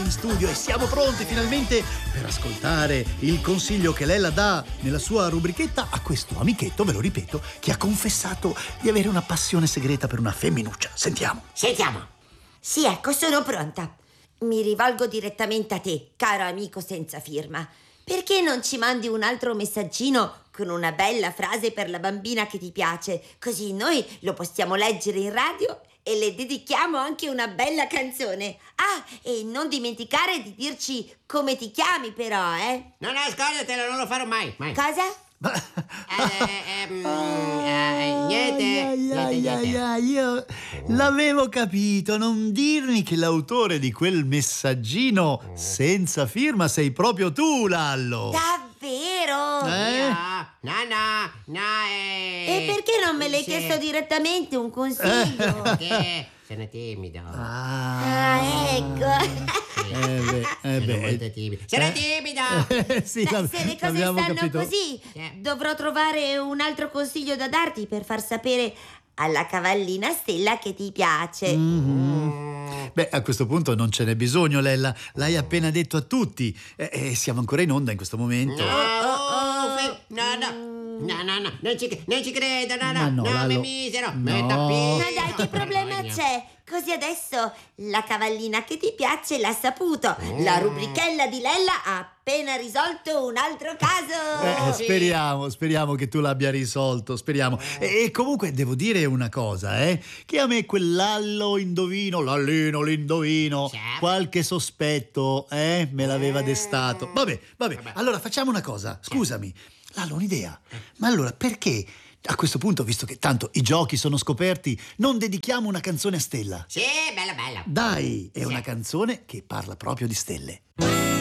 in studio e siamo pronti finalmente per ascoltare il consiglio che Lella dà nella sua rubrichetta a questo amichetto, ve lo ripeto, che ha confessato di avere una passione segreta per una femminuccia. Sentiamo. Sì, ecco, sono pronta. Mi rivolgo direttamente a te, caro amico senza firma. Perché non ci mandi un altro messaggino con una bella frase per la bambina che ti piace? Così noi lo possiamo leggere in radio e le dedichiamo anche una bella canzone. Ah, e non dimenticare di dirci come ti chiami però, eh? No, scordatelo, non lo farò mai. Cosa? Niente. Io l'avevo capito. Non dirmi che l'autore di quel messaggino senza firma sei proprio tu, Lallo. Davvero? No. E perché non me l'hai chiesto direttamente un consiglio? Perché sono timido. Ecco. Sono molto timido. Sono timido! Sì, Se le cose l'abbiamo stanno capito. così, dovrò trovare un altro consiglio da darti per far sapere alla cavallina Stella che ti piace. Beh, a questo punto non ce n'è bisogno, Lella. L'hai appena detto a tutti. Siamo ancora in onda in questo momento. No, non ci credo, no, mi Lallo. misero, No. mi Ma dai, che problema c'è? Così adesso la cavallina che ti piace l'ha saputo. La rubrichella di Lella ha appena risolto un altro caso. Speriamo che tu l'abbia risolto, speriamo. E comunque devo dire una cosa, che a me quel Lallo indovino, Lallino l'indovino, qualche sospetto, me l'aveva destato. Vabbè, allora facciamo una cosa, scusami. Lallo, un'idea. Ma allora perché a questo punto, visto che tanto i giochi sono scoperti, non dedichiamo una canzone a Stella? Sì, bella. Dai, è una canzone che parla proprio di stelle.